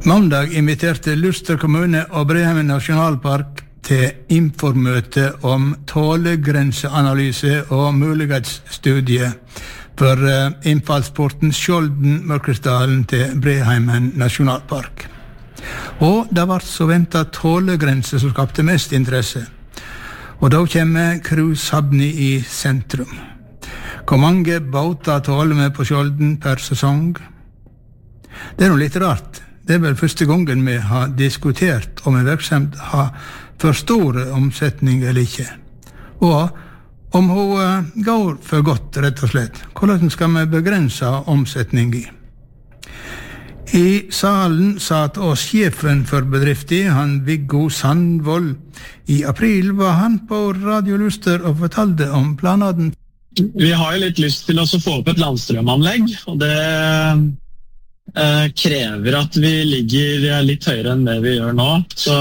Mandag inviterte Luster kommune og Breheimen nasjonalpark til informøte om tålegrenseanalyse og mulighetsstudie for innfallsporten Skjolden-Mørkesdalen til Breheimen nasjonalpark. Og det var så ventet tålegrense som skapte mest interesse. Og da kommer cruisehavni i sentrum. Hvor mange båter tåler vi på Skjolden per sesong? Det noe litt rart. Det vel første gangen vi har diskutert om en virksomhet har for store omsetning eller ikke. Og om hun går for godt, rett og slett. Hvordan skal vi begrense omsetning i? I salen satt oss sjefen for bedriften, han Viggo Sandvold. I april var han på Radio Luster og fortalte om planene. Vi har jo litt lyst til å få opp et landstrømanlegg, og det krever at vi ligger litt høyere enn det vi gjør nå. Så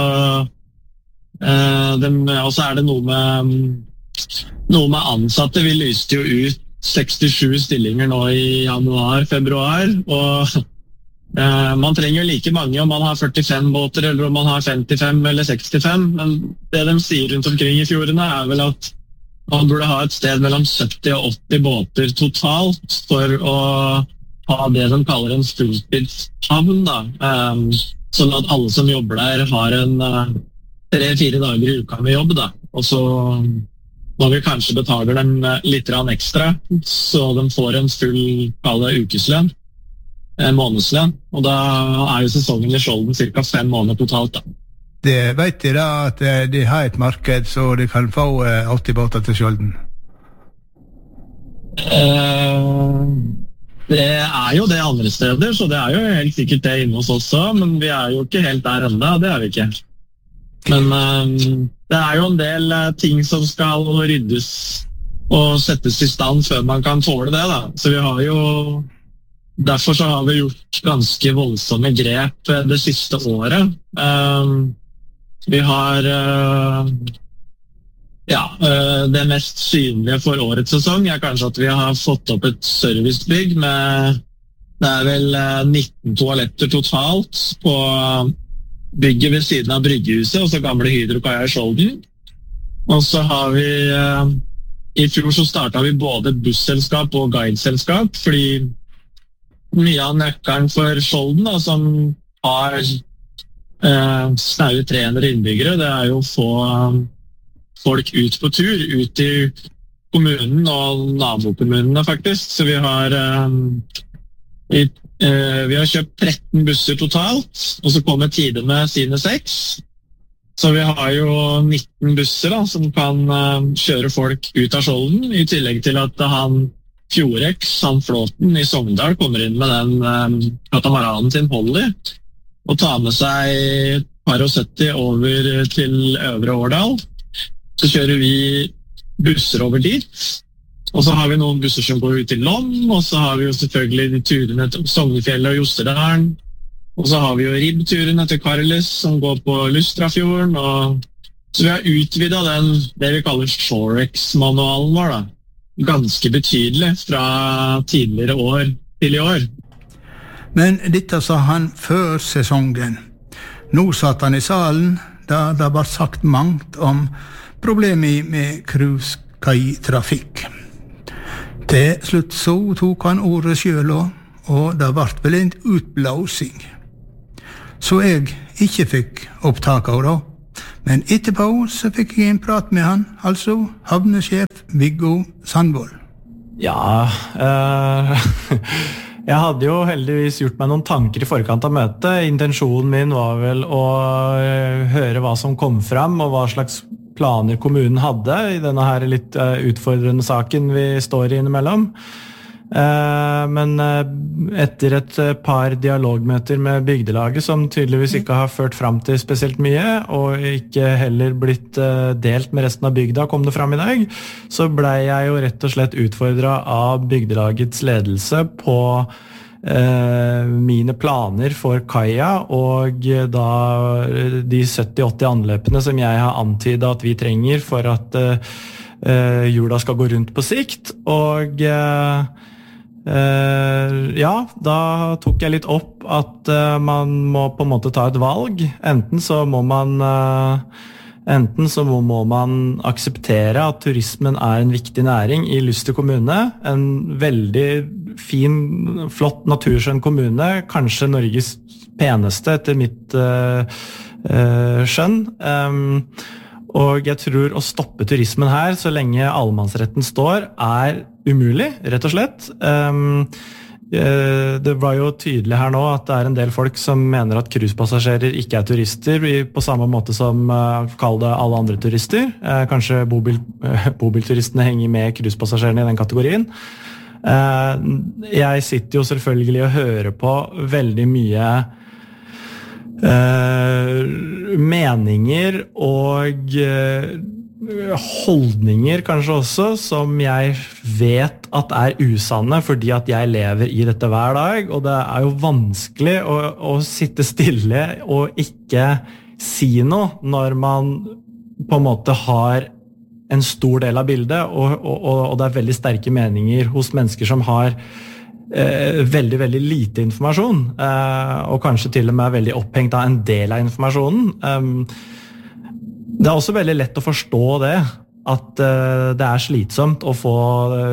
og så det noe med ansatte. Vi lyste jo ut 67 stillinger nå i januar, februar, og man trenger jo like mange om man har 45 båter, eller om man har 55 eller 65, men det de sier rundt omkring i fjordene vel at man burde ha et sted mellom 70 og 80 båter totalt for å ha det de kaller en fulltidshavn, da. Sånn at alle som jobber der har en 3-4 dager i uka med jobb, da. Og så må vi kanskje betale dem litt ekstra, så de får en full ukeslønn, månedslønn. Og da jo sesongen i Skjolden cirka 5 måneder totalt, da. Det vet de da, at de har et marked, så de kan få 80 båter til Skjolden? Det jo det andre steder, så det jo helt sikkert det inne hos oss også, men vi jo ikke helt der enda, det vi ikke. Men det jo en del ting som skal ryddes og settes i stand før man kan tåle det, da. Så vi har jo, derfor så har vi gjort ganske voldsomme grep det siste året. Vi har det mest synlige for årets sesong kanskje at vi har fått opp et servicebygg med det vel 19 toaletter totalt på bygget ved siden av Bryggehuset, og så gamle Hydrokaia i Skjolden. Og så har vi i fjor så startet vi både busselskap og guideselskap, fordi mye av nøkkelen for Skjolden da, som har snaue 300 innbyggere, det jo å få folk ut på tur, ut i kommunen og nabokommunene faktisk. Så vi har kjøpt 13 busser totalt, og så kommer Tide med sine 6. Så vi har jo 19 busser da, som kan kjøre folk ut av Skjolden, i tillegg til at han Fjordex, han Flåten i Sogndal, kommer inn med den katamaranen sin Polly, og tar med seg 70 over til Øvre Årdal. Så kjører vi busser over dit, og så har vi noen busser som går ut til Lom, og så har vi jo selvfølgelig de turene til Sognefjellet og Jostedalen, og så har vi jo ribbturene til Karlis som går på Lustrafjorden, og så vi har utvidet det vi kaller Shorex-manualen vår, da. Ganske betydelig fra tidligere år til i år. Men dette sa han før sesongen. Nå satt han i salen, da det var sagt mangt om problemet med cruisekaitrafikk. Til slutt så tok han ordet selv, og det ble vel en utblåsing. Så jeg ikke fikk opptak av det. Men etterpå så fikk jeg en prat med han, altså havnesjef Viggo Sandvold. Ja, jeg hadde jo heldigvis gjort meg noen tanker i forkant av møtet. Intensjonen min var vel å høre hva som kom frem, og hva slags planer kommunen hadde i denne her litt utfordrende saken vi står i innimellom. Men etter et par dialogmøter med bygdelaget som tydeligvis ikke har ført frem til spesielt mye, og ikke heller blitt delt med resten av bygda, kom det frem i dag, så ble jeg jo rett og slett utfordret av bygdelagets ledelse på mine planer for kaia, og da de 70-80 anløpene som jeg har antydet at vi trenger for at hjula skal gå rundt på sikt, og Ja, da tok jeg litt opp at man må på en måte ta et valg. Enten så må man akseptere at turismen en viktig næring i Luster kommune, en veldig fin, flott, naturskjønn kommune, kanskje Norges peneste etter mitt skjønn. Og jeg tror å stoppe turismen her så lenge allemannsretten står umulig, rett og slett. Det var jo tydelig her nå at det en del folk som mener at cruisepassasjerer ikke turister, på samme måte som kall det alle andre turister. Kanskje bobilturistene henger med cruisepassasjerene i den kategorien. Jeg sitter jo selvfølgelig og hører på veldig mye meninger og holdninger kanskje også, som jeg vet at usanne, fordi at jeg lever i dette hver dag, og det jo vanskelig å sitte stille og ikke si noe når man på en måte har en stor del av bildet, og det veldig sterke meninger hos mennesker som har veldig, veldig lite informasjon, og kanskje til og med veldig opphengt av en del av informasjonen. Det også veldig lett å forstå det, at det slitsomt å få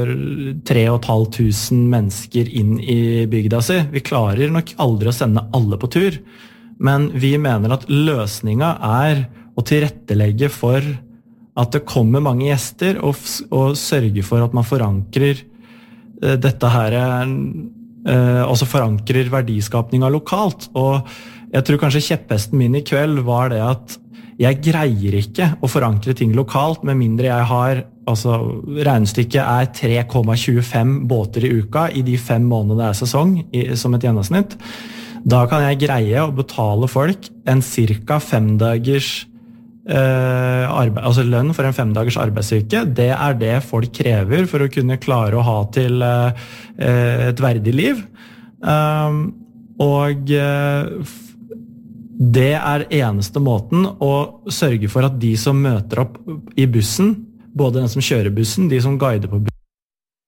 3500 mennesker inn i bygda si. Vi klarer nok aldri å sende alle på tur, men vi mener at løsningen å tilrettelegge for at det kommer mange gjester, og sørge for at man forankrer dette her også forankrer verdiskapningen lokalt. Og jeg tror kanskje kjepphesten min i kveld var det at jeg greier ikke å forankre ting lokalt med mindre jeg har, regnestykket 3,25 båter i uka i de 5 månedene det sesong som et gjennomsnitt. Da kan jeg greie å betale folk en cirka 5 dagers lønn for en 5 dagers arbeidsuke. Det det folk krever for å kunne klare å ha til et verdig liv. Og det eneste måten å sørge for at de som møter opp i bussen, både den som kjører bussen, de som guider på bussen,